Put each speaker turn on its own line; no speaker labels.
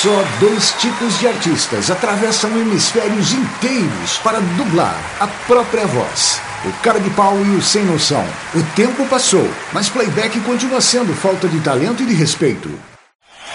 Só dois tipos de artistas atravessam hemisférios inteiros para dublar a própria voz. O cara de pau e o sem noção. O tempo passou, mas playback continua sendo falta de talento e de respeito.